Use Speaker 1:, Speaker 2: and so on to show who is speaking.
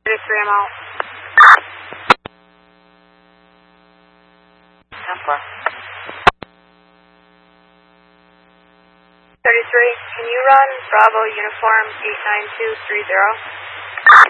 Speaker 1: 33, I'm out.
Speaker 2: 10-4.
Speaker 1: 33, can you run Bravo Uniform 89230?